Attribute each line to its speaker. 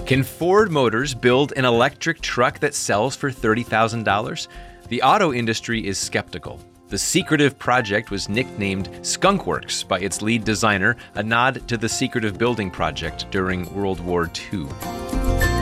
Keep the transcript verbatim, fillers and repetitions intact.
Speaker 1: Can Ford Motors build an electric truck that sells for thirty thousand dollars? The auto industry is skeptical. The secretive project was nicknamed Skunk Works by its lead designer, a nod to the secretive building project during World War Two.